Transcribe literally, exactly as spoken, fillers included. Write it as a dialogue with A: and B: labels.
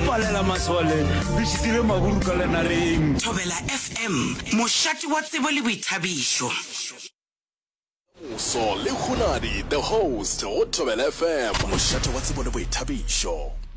A: palela masole re shitile maburu ka lenareng
B: Thobela F M moshati wa tsebo le boithabišo
C: So le khunadi the host o Thobela F M moshati wa tsebo le boithabišo